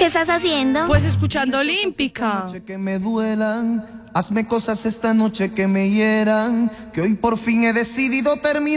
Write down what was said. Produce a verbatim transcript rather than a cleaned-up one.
estás haciendo? Pues escuchando Olímpica. Que me duelan, hazme cosas esta noche que me hieran, que hoy por fin he decidido terminar.